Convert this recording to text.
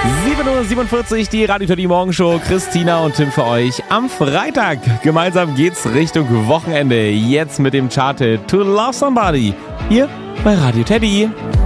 7:47 Uhr, die Radio Teddy Morgenshow. Christina und Tim für euch am Freitag. Gemeinsam geht's Richtung Wochenende. Jetzt mit dem Chart-Hit To Love Somebody. Hier bei Radio Teddy.